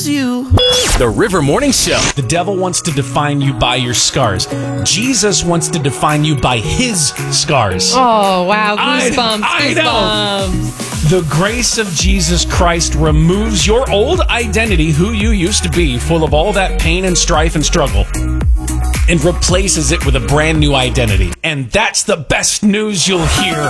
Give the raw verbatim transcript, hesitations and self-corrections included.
you. The River Morning Show. The devil wants to define you by your scars. Jesus wants to define you by his scars. Oh, wow. I- Goosebumps. I know. Goosebumps. The grace of Jesus Christ removes your old identity, who you used to be, full of all that pain and strife and struggle, and replaces it with a brand new identity. And that's the best news you'll hear